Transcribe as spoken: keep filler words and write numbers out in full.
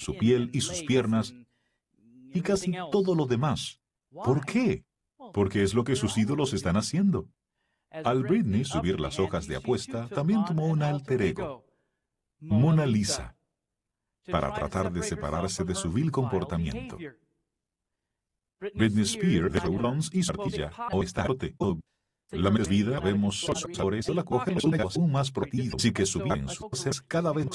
su piel y sus piernas y casi todo lo demás. ¿Por qué? Porque es lo que sus ídolos están haciendo. Al Britney subir las hojas de apuesta, también tomó un alter ego, Mona Lisa, para tratar de separarse de su vil comportamiento. Britney Spears de Rollons y Sartilla, o esta arte, o la medida vemos sus sabores, la cogen aún más protidos y que subían sus voces cada vez